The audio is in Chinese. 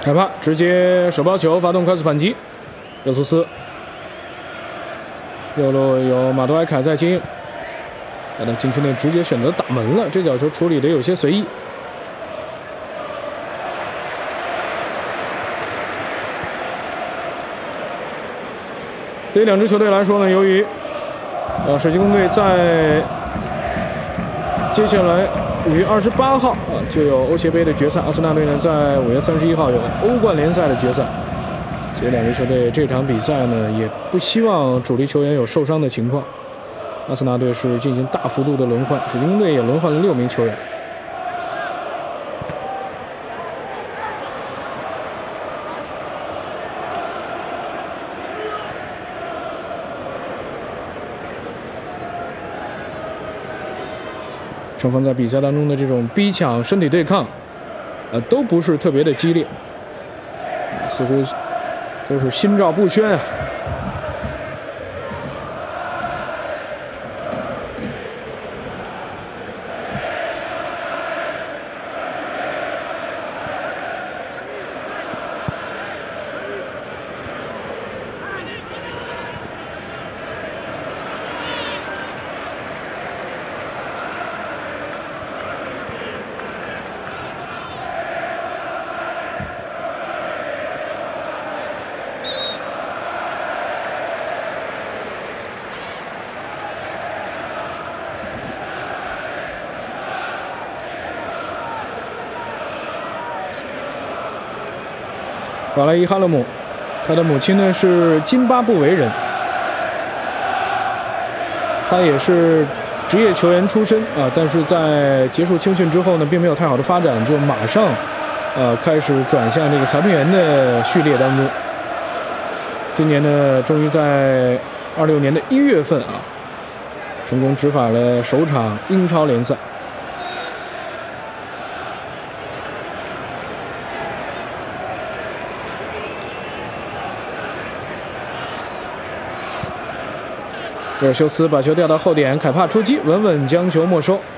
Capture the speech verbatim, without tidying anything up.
凯帕直接手抱球发动快速反击，热苏斯右路有马多埃凯在接应，来到禁区内直接选择打门了，这脚球处理的有些随意。对于两支球队来说呢，由于呃水晶宫队在接下来五月二十八号啊就有欧协杯的决赛，阿森纳队呢在五月三十一号有欧冠联赛的决赛，所以两支球队这场比赛呢也不希望主力球员有受伤的情况。阿森纳队是进行大幅度的轮换，水晶宫队也轮换了六名球员。双方在比赛当中的这种逼抢、身体对抗，呃，都不是特别的激烈，似乎都是心照不宣啊。法莱伊哈勒姆，他的母亲呢是津巴布韦人，他也是职业球员出身啊，但是在结束青训之后呢，并没有太好的发展，就马上呃开始转向这个裁判员的序列当中。今年呢，终于在二六年的一月份啊，成功执法了首场英超联赛。热尔修斯把球调到后点，凯帕出击，稳稳将球没收。